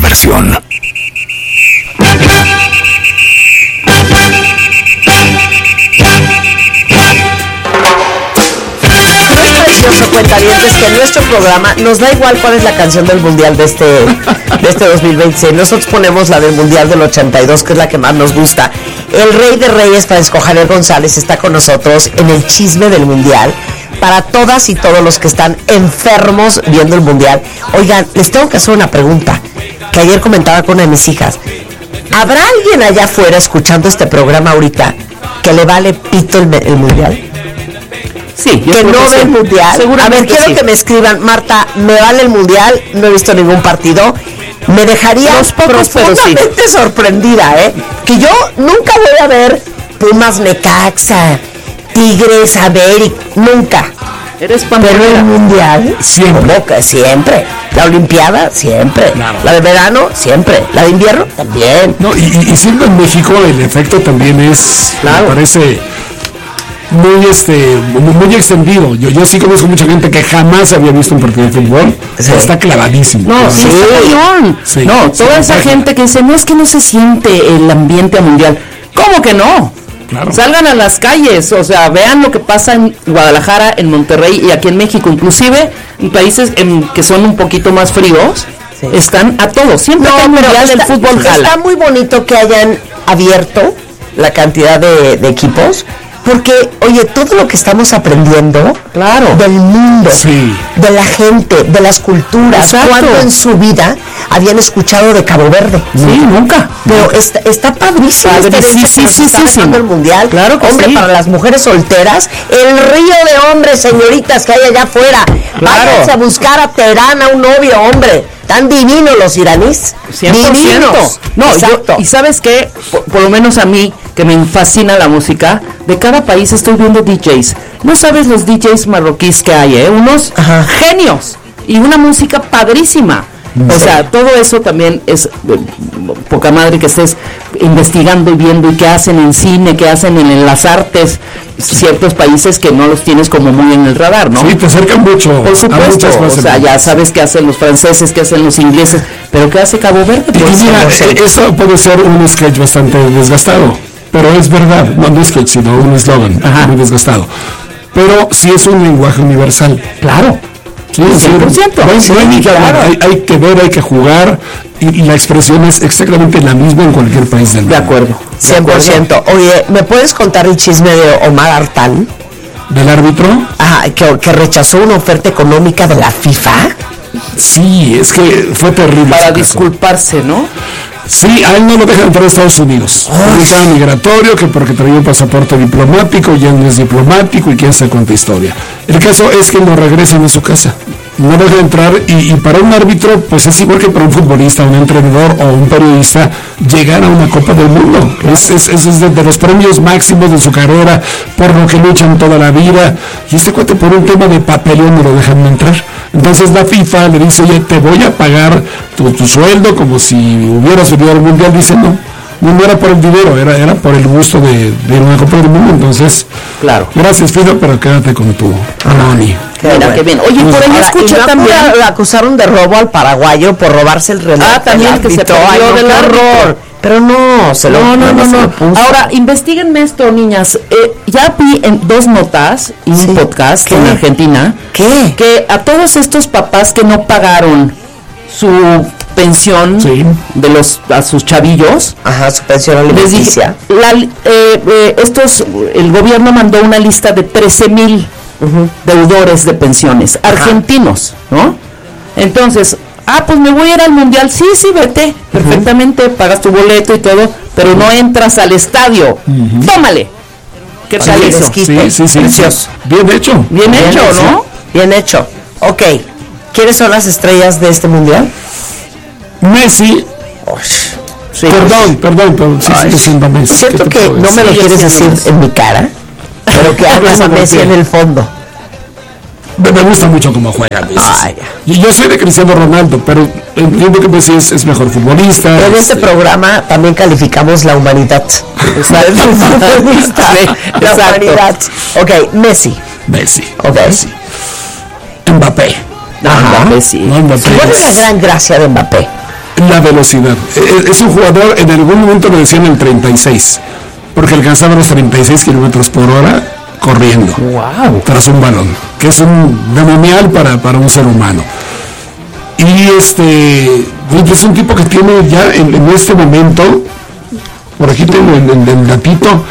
diversión. Cuentavientes, que en nuestro programa nos da igual cuál es la canción del mundial de este 2026. Nosotros ponemos la del mundial del 82, que es la que más nos gusta. El rey de reyes, Francisco Javier González, está con nosotros en el chisme del mundial para todas y todos los que están enfermos viendo el mundial. Oigan, les tengo que hacer una pregunta que ayer comentaba con una de mis hijas. ¿Habrá alguien allá afuera escuchando este programa ahorita que le vale pito el mundial? Sí, yo que no ve el mundial. A ver, quiero que me escriban, Marta, me vale el mundial, no he visto ningún partido. Me dejaría profundamente sorprendida, que yo nunca voy a ver Pumas Necaxa, Tigres, nunca. Eres pero el mundial, siempre. Siempre. La olimpiada, siempre. Claro. La de verano, siempre. La de invierno, también. No, y siendo en México, el efecto también es, me parece, muy extendido. Yo sí conozco mucha gente que jamás había visto un partido de fútbol. Sí. Está clavadísimo. No, sí. Sí. No, toda esa gente que dice, no, es que no se siente el ambiente mundial. ¿Cómo que no? Claro. Salgan a las calles, o sea, vean lo que pasa en Guadalajara, en Monterrey y aquí en México, inclusive en países que son un poquito más fríos, están a todos. Siempre hay mundial del fútbol jala. Está muy bonito que hayan abierto la cantidad de equipos, porque, oye, todo lo que estamos aprendiendo del mundo, de la gente, de las culturas, cuando en su vida habían escuchado de Cabo Verde. Sí, nunca. Pero está padrísimo. Sí. El mundial. Claro que hombre, para las mujeres solteras, el río de hombres, señoritas, que hay allá afuera. Claro. Váyanse a buscar a Teherán a un novio, hombre. Tan divinos los iraníes. 100%. Divinos. No, y ¿sabes qué? Por lo menos a mí, que me fascina la música, de cada país estoy viendo DJs. No sabes los DJs marroquíes que hay, unos genios. Y una música padrísima. O sea, todo eso también es poca madre que estés investigando y viendo y qué hacen en cine, qué hacen en las artes, ciertos países que no los tienes como muy en el radar, ¿no? Sí, te acercan mucho. Por supuesto, o sea, ya sabes qué hacen los franceses, qué hacen los ingleses, pero qué hace Cabo Verde. Y mira, eso puede ser un sketch bastante desgastado, pero es verdad, no un sketch, sino un eslogan muy desgastado. Pero sí es un lenguaje universal. Claro. Sí, 100%. Claro. Hay que ver, hay que jugar y la expresión es exactamente la misma en cualquier país del mundo. De acuerdo. 100%. Oye, ¿me puedes contar el chisme de Omar Artán? ¿Del árbitro? Que rechazó una oferta económica de la FIFA. Sí, es que fue terrible. Para disculparse, ¿no? Sí, a él no lo dejan entrar a Estados Unidos. Un tema migratorio, que porque traía un pasaporte diplomático, ya no es diplomático y quién sabe cuánta historia. El caso es que no regresan a su casa. No dejan entrar y para un árbitro, pues es igual que para un futbolista, un entrenador o un periodista, llegar a una Copa del Mundo. Es de los premios máximos de su carrera, por lo que luchan toda la vida. Y este cuate por un tema de papeleo no lo dejan entrar. Entonces la FIFA le dice, oye, te voy a pagar tu sueldo como si hubieras subido al mundial. Dice, no era por el dinero, era por el gusto de una Copa del Mundo. Entonces, claro, gracias Fido, pero quédate con tu Ronnie. Qué bien. Oye, por ahí escuché también, la acusaron de robo al paraguayo por robarse el reloj. También que se perdió del error. Pero no. Ahora, investiguenme esto, niñas. Ya vi en 2 notas y un podcast en Argentina. ¿Qué? Que a todos estos papás que no pagaron su pensión a sus chavillos, su pensión alimenticia, el gobierno mandó una lista de 13,000 deudores de pensiones argentinos, ¿no? Entonces, pues me voy a ir al mundial. Sí, vete, perfectamente, pagas tu boleto y todo, pero no entras al estadio. Tómale. ¿Qué tal eso? Sí. Precioso. Bien hecho, ¿no? Bien hecho. Ok, ¿quiénes son las estrellas de este mundial? Messi. Perdón, pero sigue siendo Messi. Siento que no me lo quieres decir en mi cara, pero que hablas a Messi en el fondo. Me gusta mucho cómo juega Messi. Yo soy de Cristiano Ronaldo, pero entiendo que Messi es mejor futbolista. En este programa también calificamos la humanidad. La humanidad. Ok, Messi. Okay. Mbappé. Mbappé, sí. ¿Cuál es la gran gracia de Mbappé? la velocidad. Es un jugador, en algún momento le decían el 36, porque alcanzaba los 36 kilómetros por hora corriendo. Wow. Tras un balón, que es un demonial para un ser humano. Y es un tipo que tiene ya en este momento, por aquí tengo el datito,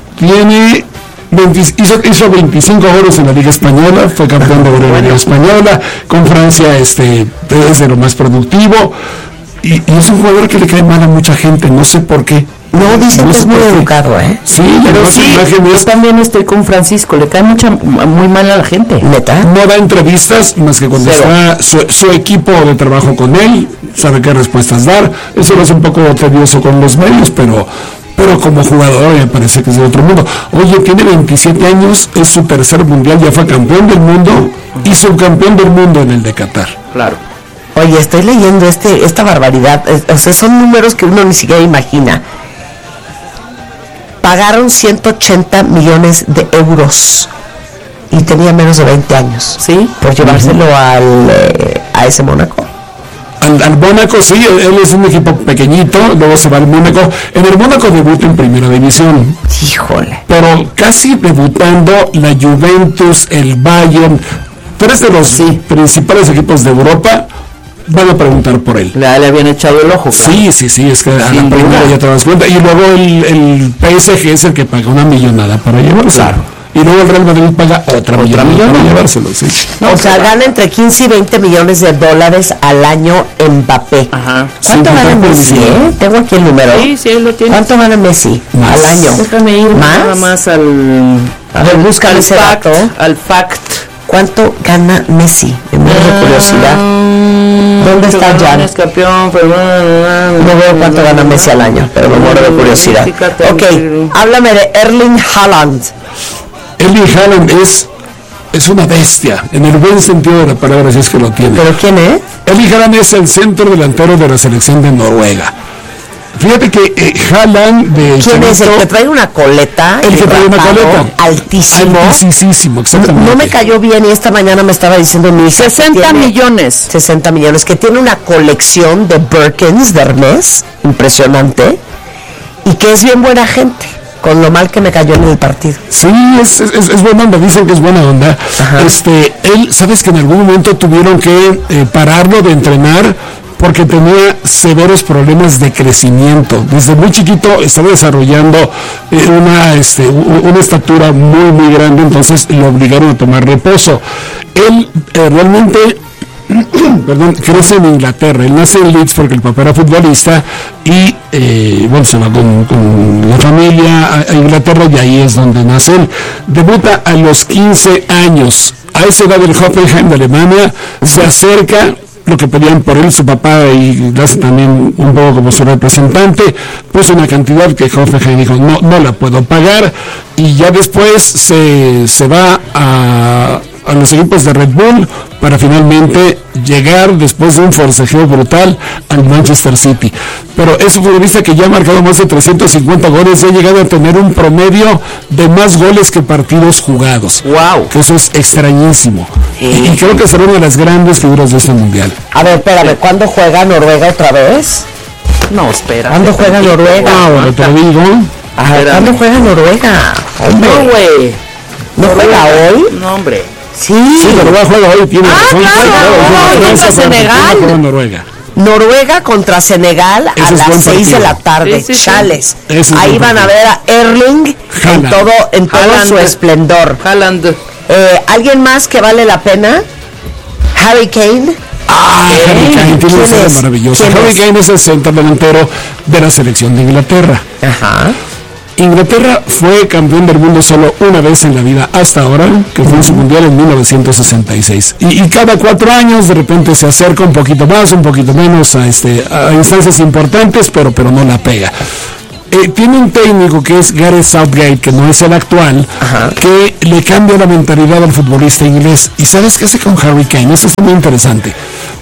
hizo 25 goles en la Liga Española, fue campeón de la Liga Española, con Francia es de lo más productivo, y es un jugador que le cae mal a mucha gente, no sé por qué. No, dicen que es muy educado, ¿eh? Sí, pero sí, yo también estoy con Francisco, le cae muy mal a la gente. ¿Neta? No da entrevistas más que cuando está su equipo de trabajo con él, sabe qué respuestas dar. Eso lo hace un poco tedioso con los medios, pero como jugador me parece que es de otro mundo. Oye, tiene 27 años, es su tercer mundial, ya fue campeón del mundo y subcampeón del mundo en el de Qatar. Claro. Oye, estoy leyendo esta barbaridad, o sea, son números que uno ni siquiera imagina. Pagaron 180 millones de euros y tenía menos de 20 años, ¿sí? Por llevárselo a ese Mónaco. Al Mónaco, sí, él es un equipo pequeñito, luego se va al Mónaco. En el Mónaco debuta en primera división. Híjole. Pero casi debutando la Juventus, el Bayern, tres de los principales equipos de Europa van a preguntar por él. Le habían echado el ojo. Claro. Sí, es que a la primera ya te das cuenta. Y luego el PSG es el que paga una millonada para llevárselo. Claro. Y luego el Real Madrid paga otra millonada para llevárselo, sí. No, o sea, gana entre 15 y 20 millones de dólares al año Mbappé. Ajá. ¿Cuánto gana Messi, Tengo aquí el número. Sí, lo tiene. ¿Cuánto gana Messi al año? Déjame ir nada más al buscar ese dato. Al fact. ¿Cuánto gana Messi? En modo de curiosidad. ¿Dónde está Jan? Es campeón, pero no veo cuánto gana Messi al año, pero me muero de curiosidad. Ok, háblame de Erling Haaland. Erling Haaland es una bestia, en el buen sentido de la palabra, si es que lo tiene. ¿Pero quién es? Erling Haaland es el centro delantero de la selección de Noruega. Fíjate que Haaland de ¿quién es el que trae una coleta? El que trae una coleta altísimo. Altísimo, exactamente. No me cayó bien y esta mañana me estaba diciendo mi hija 60 millones. 60 millones, que tiene una colección de Birkins de Hermes, impresionante, y que es bien buena gente, con lo mal que me cayó en el partido. Sí, es buena onda, dicen que es buena onda. Ajá. Él, sabes que en algún momento tuvieron que pararlo de entrenar porque tenía severos problemas de crecimiento. Desde muy chiquito estaba desarrollando una estatura muy, muy grande, entonces lo obligaron a tomar reposo. Él realmente crece en Inglaterra. Él nace en Leeds porque el papá era futbolista y se va con la familia a Inglaterra y ahí es donde nace él. Debuta a los 15 años. A esa edad el Hoffenheim de Alemania se acerca, lo que pedían por él su papá y lo hace también un poco como su representante, puso una cantidad que Hoffenheim dijo no la puedo pagar, y ya después se va a los equipos de Red Bull para finalmente llegar, después de un forcejeo brutal, al Manchester City. Pero es un futbolista que ya ha marcado más de 350 goles y ha llegado a tener un promedio de más goles que partidos jugados. ¡Wow! Que eso es extrañísimo. Y creo que será una de las grandes figuras de este mundial. A ver, espérame, ¿cuándo juega Noruega otra vez? No, espera. ¿Cuándo juega Noruega? Ahora te lo digo. ¿Cuándo juega Noruega? Hombre. No, güey. ¿No juega hoy? No, hombre. Sí, Noruega juega hoy. Tiene contra Senegal. Noruega contra Senegal a las 6 de la tarde. Sí. Chales. Ahí van a ver a Erling en todo su esplendor. Haaland. ¿Alguien más que vale la pena? Harry Kane. Harry Kane tiene una serie maravillosa. Harry Kane es el centro delantero de la selección de Inglaterra. Ajá. Inglaterra fue campeón del mundo solo una vez en la vida hasta ahora, que fue en su mundial en 1966. Y cada 4 años de repente se acerca un poquito más, un poquito menos a instancias importantes, pero no la pega. Tiene un técnico que es Gareth Southgate, que no es el actual, que le cambia la mentalidad al futbolista inglés. ¿Y sabes qué hace con Harry Kane? Eso es muy interesante.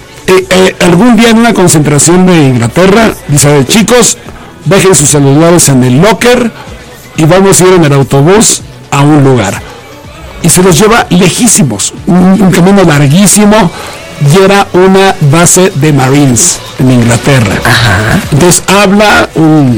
Algún día en una concentración de Inglaterra, dice: chicos, dejen sus celulares en el locker y vamos a ir en el autobús a un lugar. Y se los lleva lejísimos, un camino larguísimo, y era una base de Marines en Inglaterra. Ajá. Entonces habla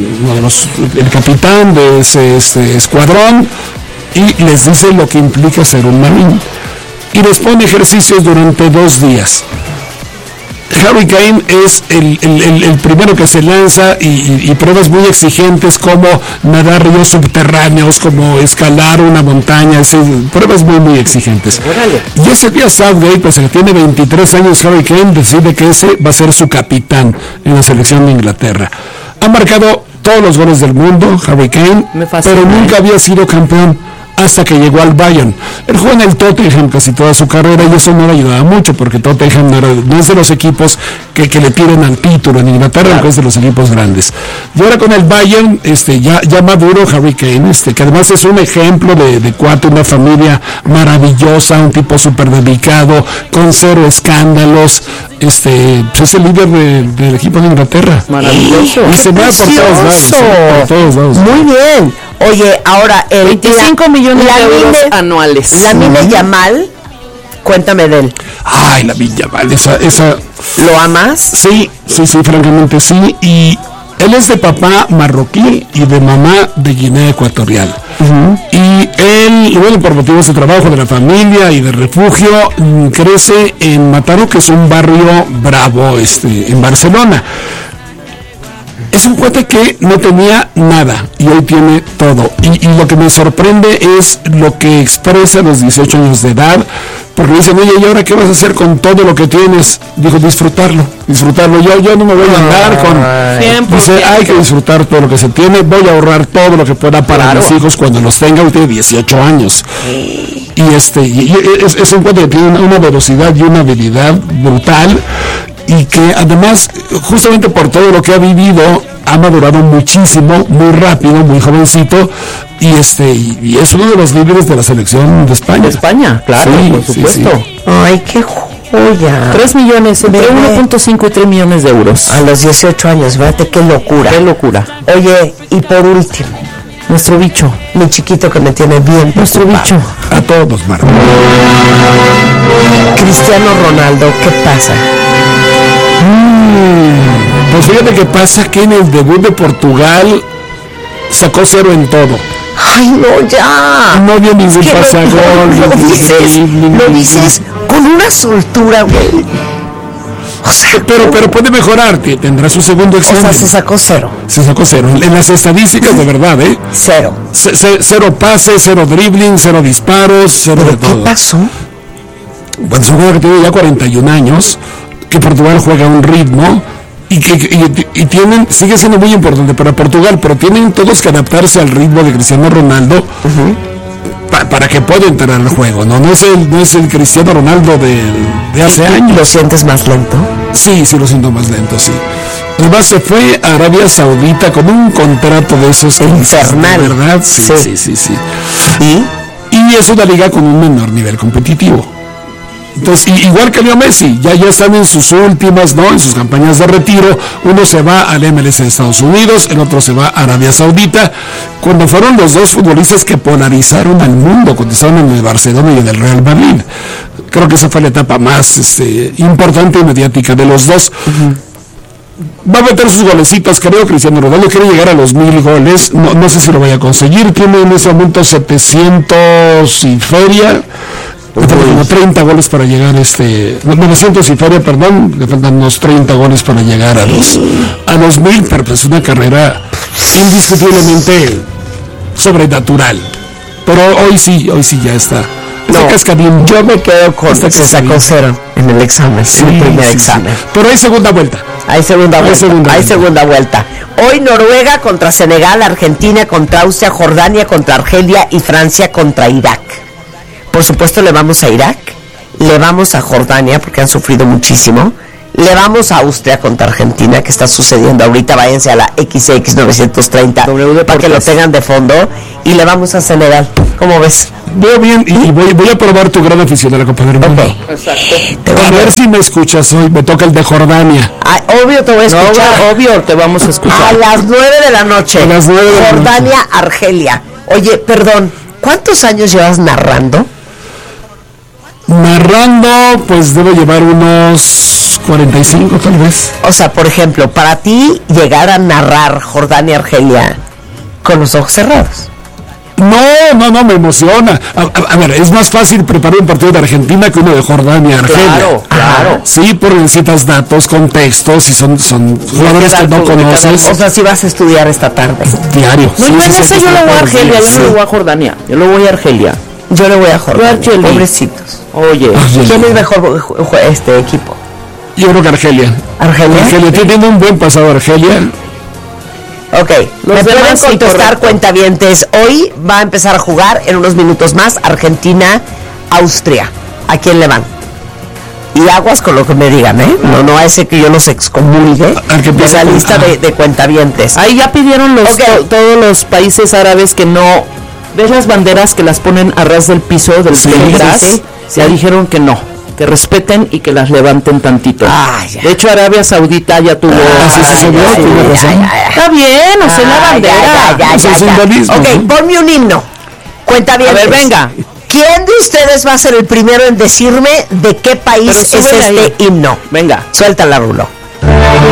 el capitán de ese escuadrón y les dice lo que implica ser un Marine. Y les pone ejercicios durante 2 días. Harry Kane es el primero que se lanza y pruebas muy exigentes como nadar ríos subterráneos, como escalar una montaña, pruebas muy exigentes. Y ese día Southgate, pues que tiene 23 años, Harry Kane decide que ese va a ser su capitán en la selección de Inglaterra. Ha marcado todos los goles del mundo, Harry Kane, pero nunca había sido campeón hasta que llegó al Bayern. Él jugó en el Tottenham casi toda su carrera y eso no le ayudaba mucho porque Tottenham no es de los equipos que le tiren al título en Inglaterra, claro, es de los equipos grandes. Y ahora con el Bayern, ya maduro Harry Kane, que además es un ejemplo de cuate, una familia maravillosa, un tipo súper dedicado, con 0 escándalos, pues es el líder del equipo de Inglaterra. Maravilloso. Y se va por todos lados. Muy bien. Oye, ahora 25 millones de euros anuales. Lamine Yamal, cuéntame de él. Ay, Lamine Yamal, esa. ¿Lo amas? Sí, francamente sí. Y él es de papá marroquí y de mamá de Guinea Ecuatorial. Uh-huh. Y él, bueno, por motivos de trabajo de la familia y de refugio, crece en Mataró, que es un barrio bravo, en Barcelona. Es un cuate que no tenía nada y hoy tiene todo. Y lo que me sorprende es lo que expresa a los 18 años de edad, porque dicen, oye, ¿y ahora qué vas a hacer con todo lo que tienes? Digo, disfrutarlo. Yo no me voy a andar con... Dice, hay que disfrutar todo lo que se tiene, voy a ahorrar todo lo que pueda para mis hijos cuando los tenga. Hoy tiene 18 años. Y es un cuate que tiene una velocidad y una habilidad brutal, y que además, justamente por todo lo que ha vivido, ha madurado muchísimo, muy rápido, muy jovencito, y es uno de los líderes de la selección de España. De España, claro, sí, por supuesto. Sí. Ay, qué joya. 3 millones, entre 1.5 y 3 millones de euros. A los 18 años, fíjate qué locura. Qué locura. Oye, y por último, nuestro bicho. Mi chiquito que me tiene bien. Nuestro bicho. A todos, Marta. Cristiano Ronaldo, ¿qué pasa? Pues fíjate que pasa que en el debut de Portugal sacó 0 en todo. Ay, no, ya. No dio ningún pasagol. Lo dices con una soltura, güey. O sea, pero puede mejorar, tendrá su segundo examen. O sea, se sacó 0. Se sacó 0. En las estadísticas, de verdad, 0. 0 pases, 0 dribbling, 0 disparos, 0 de todo. ¿Qué pasó? Bueno, es un jugador que tiene ya 41 años, que Portugal juega a un ritmo y sigue siendo muy importante para Portugal, pero tienen todos que adaptarse al ritmo de Cristiano Ronaldo. Uh-huh. Para que pueda entrar al juego, no es el Cristiano Ronaldo de hace años. ¿Lo sientes más lento? Sí, lo siento más lento, sí. Además se fue a Arabia Saudita con un contrato de esos infernal, ¿verdad? Sí. Y es una liga con un menor nivel competitivo. Entonces, igual que Leo Messi, ya están en sus últimas, en sus campañas de retiro. Uno se va al MLS de Estados Unidos, el otro se va a Arabia Saudita, cuando fueron los dos futbolistas que polarizaron al mundo, cuando estaban en el Barcelona y en el Real Madrid. Creo que esa fue la etapa más importante y mediática de los dos. Uh-huh. Va a meter sus golecitos, creo. Cristiano Ronaldo quiere llegar a los 1000 goles, no sé si lo vaya a conseguir. Tiene en ese momento 700 y feria. Como 30 goles para llegar 900 y feria, perdón, le faltan unos 30 goles para llegar a los 1000, pero pues una carrera indiscutiblemente sobrenatural. Pero hoy sí ya está. No, yo me quedo con que se sacó 0 en el examen, en el primer examen. Pero hay segunda vuelta. Hay segunda vuelta. Hoy Noruega contra Senegal, Argentina contra Austria, Jordania contra Argelia y Francia contra Irak. Por supuesto le vamos a Irak, le vamos a Jordania porque han sufrido muchísimo, le vamos a Austria contra Argentina, que está sucediendo ahorita, váyanse a la XX 930 para que lo tengan de fondo, y le vamos a Senegal. ¿Cómo ves? Veo bien y voy a probar tu gran afición a la Copa del Mundo. Okay. Exacto. A ver si me escuchas hoy, me toca el de Jordania. Ay, obvio te voy a escuchar. Obvio te vamos a escuchar. A las 9 de la noche. Jordania, Argelia. Oye, perdón, ¿cuántos años llevas narrando? Narrando, pues debo llevar unos 45 tal vez. O sea, por ejemplo, para ti llegar a narrar Jordania-Argelia con los ojos cerrados. No, me emociona. A ver, es más fácil preparar un partido de Argentina que uno de Jordania-Argelia. Claro. Sí, porque necesitas datos, contextos, y son jugadores que no conoces. O sea, si vas a estudiar esta tarde. Diario. No, yo lo voy a Argelia, yo no le voy a Jordania. Yo lo voy a Argelia. Yo le voy a Jordania. Pobrecitos. Oye, ¿quién es mejor equipo? Yo creo que Argelia. ¿Argelia? Tiene un buen pasado Argelia. Ok, me pueden contestar, cuentavientes. Hoy va a empezar a jugar en unos minutos más Argentina-Austria. ¿A quién le van? Y aguas con lo que me digan, ¿eh? No a ese que yo los excomulgue de esa lista de cuentavientes. Ahí ya pidieron todos los países árabes que no... ¿Ves las banderas que las ponen a ras del piso del gras? Sí. Ya dijeron que no, que respeten y que las levanten tantito. De hecho, Arabia Saudita ya tuvo... Está bien, o sea, la bandera. Ok, ponme un himno. Cuenta bien. A ver, venga. ¿Quién de ustedes va a ser el primero en decirme de qué país es este himno? Venga. Suéltala, Rulo.